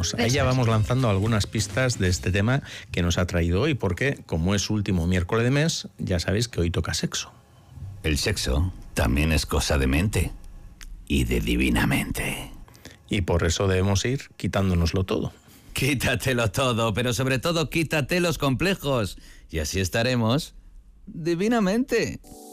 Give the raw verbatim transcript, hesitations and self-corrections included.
menos. Ahí ya vamos lanzando algunas pistas de este tema que nos ha traído hoy, porque como es último miércoles de mes, ya sabéis que hoy toca sexo. El sexo también es cosa de mente y de divinamente. Y por eso debemos ir quitándonoslo todo. Quítatelo todo, pero sobre todo quítate los complejos. Y así estaremos divinamente.